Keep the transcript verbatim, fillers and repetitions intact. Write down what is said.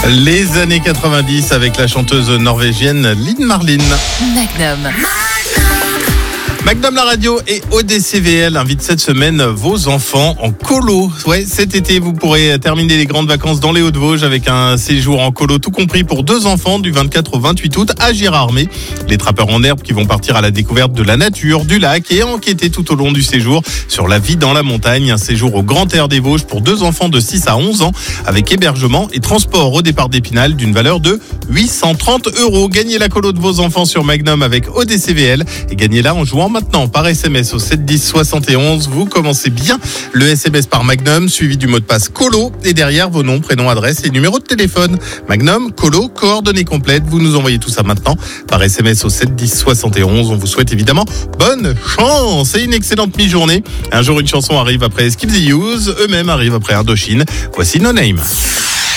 Les années quatre-vingt-dix avec la chanteuse norvégienne Linn Marlin. Magnum. Magnum la radio et O D C V L invitent cette semaine vos enfants en colo. Ouais, cet été, vous pourrez terminer les grandes vacances dans les Hauts-de-Vosges avec un séjour en colo tout compris pour deux enfants du vingt-quatre au vingt-huit août à Gérardmer. Les trappeurs en herbe qui vont partir à la découverte de la nature, du lac et enquêter tout au long du séjour sur la vie dans la montagne. Un séjour au Grand Air des Vosges pour deux enfants de six à onze ans avec hébergement et transport au départ d'Épinal d'une valeur de huit cent trente euros. Gagnez la colo de vos enfants sur Magnum avec O D C V L et gagnez-la en jouant maintenant par S M S au sept dix soixante et onze. Vous commencez bien le S M S par Magnum suivi du mot de passe colo et derrière vos noms, prénoms, adresses et numéro de téléphone. Magnum, colo, coordonnées complètes. Vous nous envoyez tout ça maintenant par S M S au sept dix soixante et onze. On vous souhaite évidemment bonne chance et une excellente mi-journée. Un jour une chanson arrive après Skip the Use, eux-mêmes arrivent après Indochine. Voici No Name.